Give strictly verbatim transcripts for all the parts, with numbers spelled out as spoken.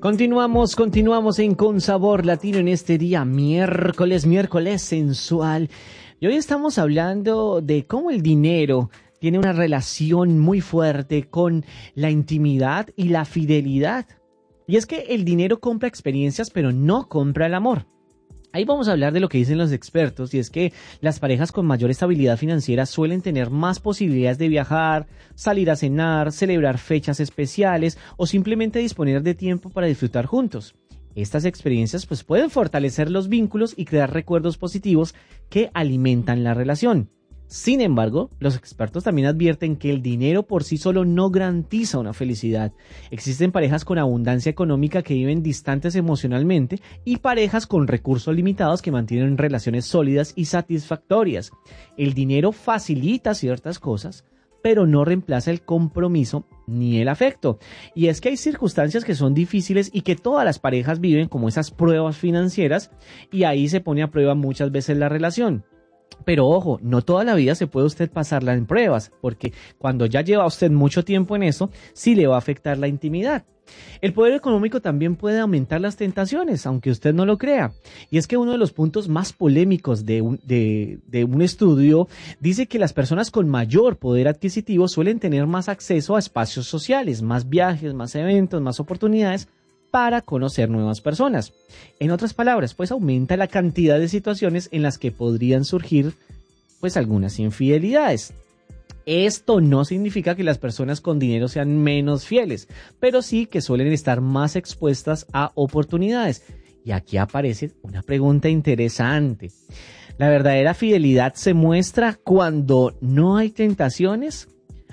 Continuamos, continuamos en Con Sabor Latino en este día miércoles, miércoles sensual. Y hoy estamos hablando de cómo el dinero tiene una relación muy fuerte con la intimidad y la fidelidad. Y es que el dinero compra experiencias, pero no compra el amor. Ahí vamos a hablar de lo que dicen los expertos, y es que las parejas con mayor estabilidad financiera suelen tener más posibilidades de viajar, salir a cenar, celebrar fechas especiales o simplemente disponer de tiempo para disfrutar juntos. Estas experiencias pues pueden fortalecer los vínculos y crear recuerdos positivos que alimentan la relación. Sin embargo, los expertos también advierten que el dinero por sí solo no garantiza una felicidad. Existen parejas con abundancia económica que viven distantes emocionalmente y parejas con recursos limitados que mantienen relaciones sólidas y satisfactorias. El dinero facilita ciertas cosas, pero no reemplaza el compromiso ni el afecto. Y es que hay circunstancias que son difíciles y que todas las parejas viven, como esas pruebas financieras, y ahí se pone a prueba muchas veces la relación. Pero ojo, no toda la vida se puede usted pasarla en pruebas, porque cuando ya lleva usted mucho tiempo en eso, sí le va a afectar la intimidad. El poder económico también puede aumentar las tentaciones, aunque usted no lo crea. Y es que uno de los puntos más polémicos de un, de, de un estudio dice que las personas con mayor poder adquisitivo suelen tener más acceso a espacios sociales, más viajes, más eventos, más oportunidades para conocer nuevas personas. En otras palabras, pues aumenta la cantidad de situaciones en las que podrían surgir pues algunas infidelidades. Esto no significa que las personas con dinero sean menos fieles, pero sí que suelen estar más expuestas a oportunidades. Y aquí aparece una pregunta interesante. ¿La verdadera fidelidad se muestra cuando no hay tentaciones?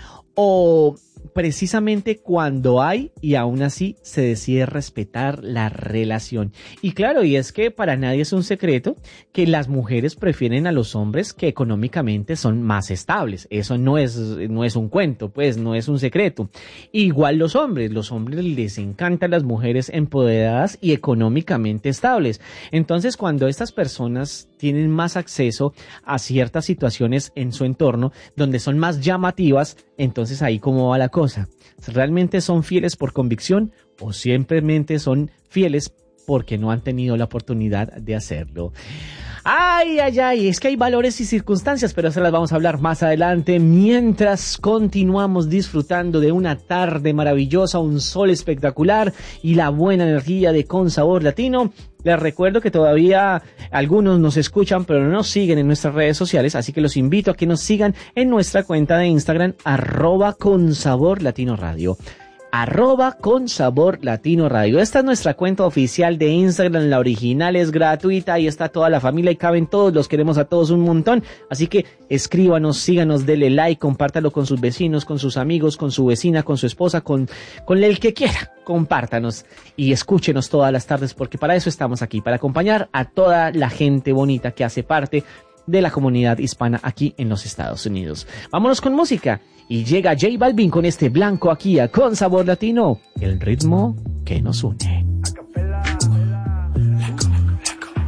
¿O precisamente cuando hay y aún así se decide respetar la relación? Y claro, y es que para nadie es un secreto que las mujeres prefieren a los hombres que económicamente son más estables. Eso no es, no es un cuento, pues no es un secreto. Igual los hombres, los hombres les encantan las mujeres empoderadas y económicamente estables. Entonces, cuando estas personas tienen más acceso a ciertas situaciones en su entorno donde son más llamativas, entonces ahí cómo va la cosa. ¿Realmente son fieles por convicción o simplemente son fieles porque no han tenido la oportunidad de hacerlo? Ay, ay, ay, es que hay valores y circunstancias, pero eso las vamos a hablar más adelante, mientras continuamos disfrutando de una tarde maravillosa, un sol espectacular y la buena energía de Con Sabor Latino. Les recuerdo que todavía algunos nos escuchan, pero no nos siguen en nuestras redes sociales, así que los invito a que nos sigan en nuestra cuenta de Instagram, arroba Con Sabor Latino Radio. Arroba Con Sabor Latino Radio. Esta es nuestra cuenta oficial de Instagram, la original es gratuita, ahí está toda la familia y caben todos, los queremos a todos un montón, así que escríbanos, síganos, dele like, compártalo con sus vecinos, con sus amigos, con su vecina, con su esposa, con, con el que quiera, compártanos y escúchenos todas las tardes, porque para eso estamos aquí, para acompañar a toda la gente bonita que hace parte de la comunidad hispana aquí en los Estados Unidos. Vámonos con música. Y llega J Balvin con este Blanco aquí a Con Sabor Latino, el ritmo que nos une.